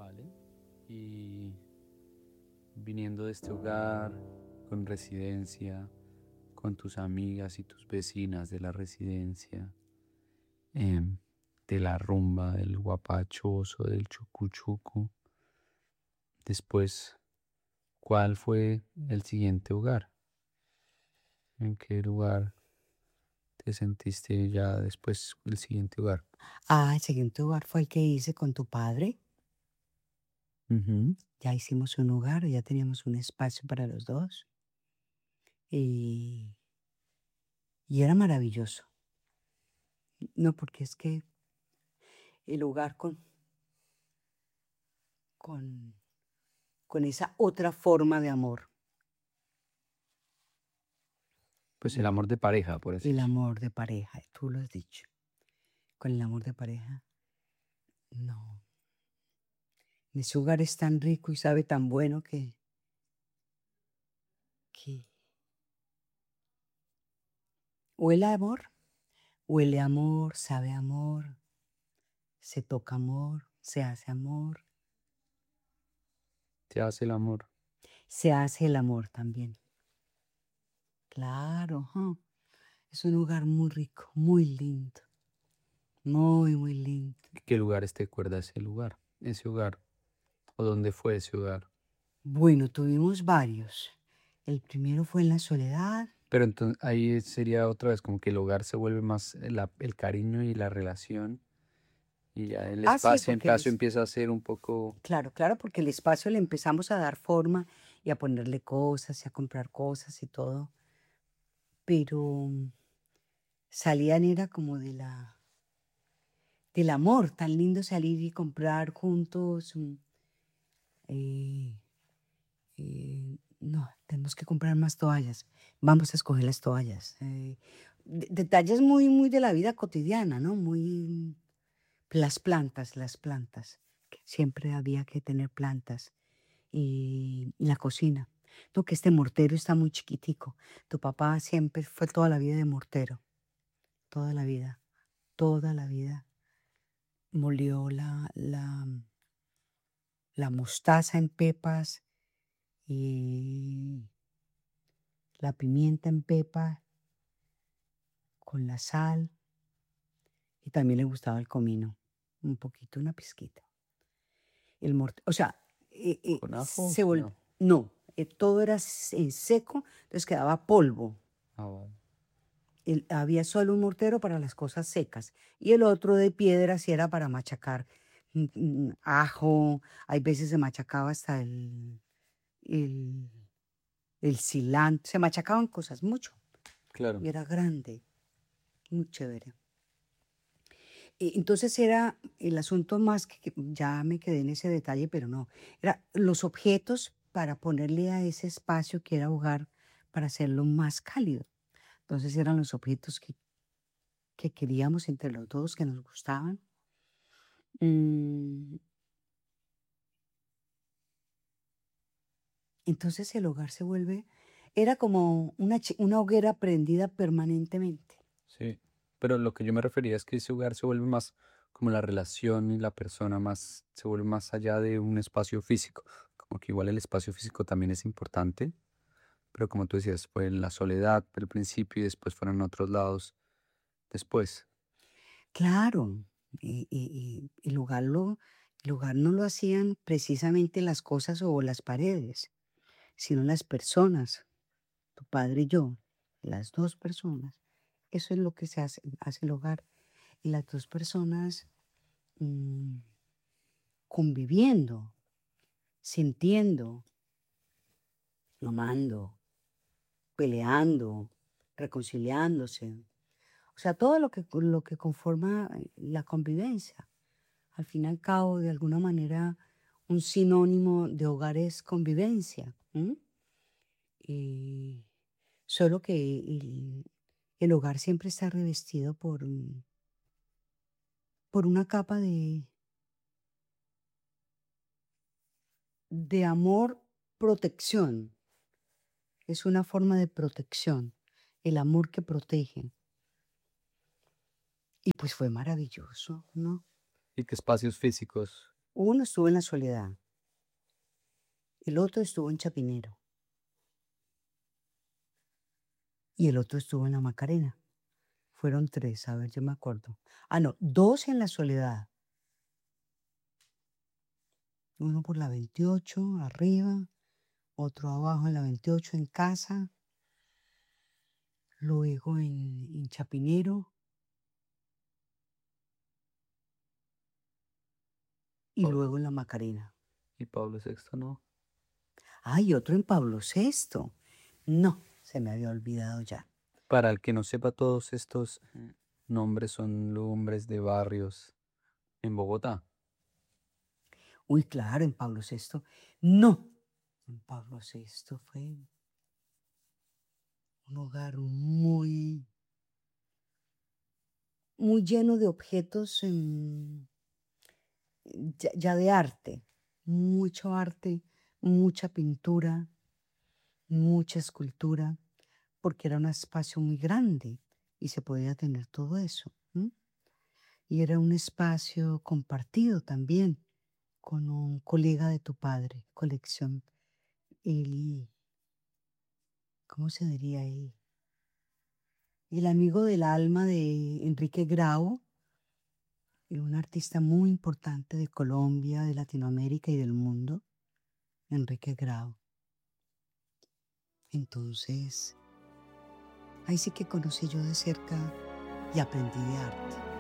Vale. Y viniendo de este hogar, con residencia, con tus amigas y tus vecinas de la residencia, em, de la rumba, del guapachoso, del chucuchuco. Después, ¿cuál fue el siguiente hogar? ¿En qué lugar te sentiste ya después el siguiente hogar? El siguiente hogar fue el que hice con tu padre. Ujú. Ya hicimos un hogar, ya teníamos un espacio para los dos y, y era maravilloso. No, porque es que el hogar con, con esa otra forma de amor, Pues el mm, amor de pareja, por así el decirlo. amor de pareja, tú lo has dicho, con el amor de pareja, no. Ese hogar es tan rico y sabe tan bueno que huele a amor, huele a amor, sabe a amor, se toca amor, se hace amor, Te hace el amor. se hace el amor también. Claro, ajá. Es un lugar muy rico, muy lindo, muy, muy lindo. ¿Qué lugares te acuerdas ese lugar? Ese hogar. ¿O dónde fue ese hogar? Bueno, tuvimos varios. El primero fue en la Soledad. Pero entonces ahí sería otra vez como que el hogar se vuelve más el cariño y la relación y ya el Sí, espacio empieza a ser un poco, claro, claro, porque el espacio le empezamos a dar forma y a ponerle cosas y a comprar cosas y todo, pero salían era como del amor, tan lindo salir y comprar juntos. Eh, no, tenemos que comprar más toallas. Vamos a escoger las toallas. Detalles muy, muy de la vida cotidiana, ¿no? Muy las plantas. Que siempre había que tener plantas. Y la cocina. No, que este mortero está muy chiquitico. Tu papá siempre fue toda la vida de mortero. Toda la vida. Toda la vida. Molió la mostaza en pepas y la pimienta en pepa con la sal, y también le gustaba el comino, un poquito, una pizquita. O sea, con ajo o se sin vol ajo. no, todo era seco, entonces quedaba polvo. Ah, vale. Había solo un mortero para las cosas secas y el otro de piedra si era para machacar ajo, hay veces se machacaba hasta el el cilantro, se machacaban cosas mucho Claro. y era grande, muy chévere. Entonces era el asunto más que ya me quedé en ese detalle, pero no, era los objetos para ponerle a ese espacio que era hogar para hacerlo más cálido. Entonces eran los objetos que queríamos entre los dos, que nos gustaban. Mm, entonces el hogar se vuelve, era como una hoguera prendida permanentemente. Sí. Pero lo que yo me refería es que ese hogar se vuelve más como la relación y la persona más, se vuelve más allá de un espacio físico. Como que igual el espacio físico también es importante, pero como tú decías, fue en la soledad al principio y después fueron otros lados después. Claro, y el hogar no lo hacían precisamente las cosas o las paredes, sino las personas, tu padre y yo, las dos personas. Eso es lo que hace el hogar. Y las dos personas mm, conviviendo, sintiendo, amando, peleando, reconciliándose. O sea, todo lo que conforma la convivencia. Al fin y al cabo, de alguna manera, un sinónimo de hogar es convivencia. ¿M? Y solo que el hogar siempre está revestido por una capa de amor, protección. Es una forma de protección, el amor que protege. Y pues fue maravilloso, ¿no? Y que espacios físicos. Uno estuvo en La Soledad, el otro estuvo en Chapinero y el otro estuvo en La Macarena. Fueron 3, a ver, yo me acuerdo. Ah, no, 2 en La Soledad. Uno por la 28 arriba, otro abajo en la 28 en casa, luego en Chapinero y Pa- luego en La Macarena. Y Pablo VI no. Ah, y otro en Pablo VI. No, se me había olvidado ya. Para el que no sepa, todos estos nombres son nombres de barrios en Bogotá. Uy, claro, en Pablo VI. No, en Pablo VI fue un lugar muy lleno de objetos ya de arte. Mucho arte, mucha pintura, mucha escultura, porque era un espacio muy grande y se podía tener todo eso. ¿M? Y era un espacio compartido también con un colega de tu padre, colección, el, ¿cómo se diría? El amigo del alma de Enrique Grau, un artista muy importante de Colombia, de Latinoamérica y del mundo, Enrique Grau. Entonces, ahí sí que conocí yo de cerca y aprendí de arte.